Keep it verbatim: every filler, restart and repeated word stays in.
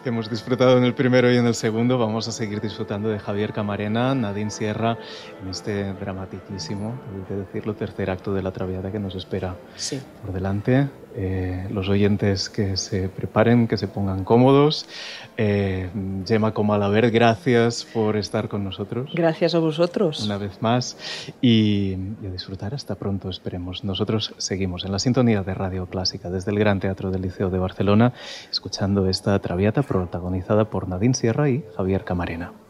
hemos disfrutado en el primero y en el segundo, vamos a seguir disfrutando de Javier Camarena, Nadine Sierra, en este dramatiquísimo, hay que decirlo, tercer acto de La Traviata que nos espera sí. por delante. Eh, los oyentes que se preparen, que se pongan cómodos. Eh, Gemma Comalabert, gracias por estar con nosotros. Gracias a vosotros. Una vez más. Y, y a disfrutar hasta pronto, esperemos. Nosotros seguimos en la sintonía de Radio Clásica desde el Gran Teatro del Liceo de Barcelona, escuchando esta Traviata protagonizada por Nadine Sierra y Javier Camarena.